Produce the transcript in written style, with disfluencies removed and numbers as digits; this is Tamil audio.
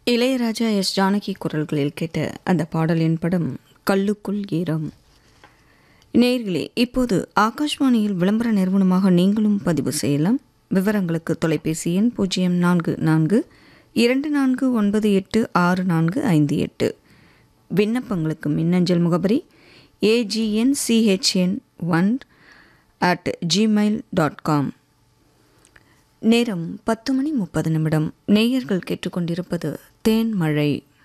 இளையராஜா எஸ் ஜானகி குரல்களில் கேட்ட அந்த பாடலின் படம் கல்லுக்குள் ஈரம். நேயர்களே, இப்போது ஆகாஷ்வாணியில் விளம்பர நிறுவனமாக நீங்களும் பதிவு செய்யலாம். விவரங்களுக்கு தொலைபேசி எண் 0442498645. விண்ணப்பங்களுக்கு மின்னஞ்சல் முகவரி agnchin1@gmail.com. நேரம் 10:30. நேயர்கள் கேட்டுக்கொண்டிருப்பது தேன் மழை.